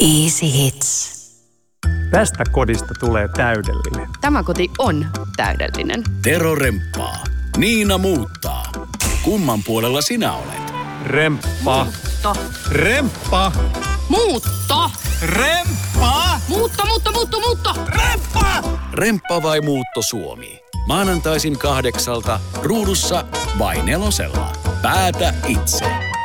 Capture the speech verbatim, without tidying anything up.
Easy Hits. Tästä kodista tulee täydellinen. Tämä koti on täydellinen. Tero remppaa. Niina muuttaa. Kumman puolella sinä olet? Remppa. Muutto. Remppa. Muutto. Remppa. Muutto, muutto, muutto, muutto. Remppa. Remppa vai muutto Suomi? Maanantaisin kahdeksalta ruudussa vai nelosella. Päätä itse.